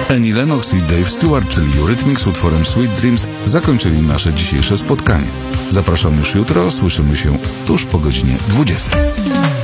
Annie Lennox i Dave Stewart, czyli Eurythmics, utworem Sweet Dreams zakończyli nasze dzisiejsze spotkanie. Zapraszam już jutro, słyszymy się tuż po godzinie 20.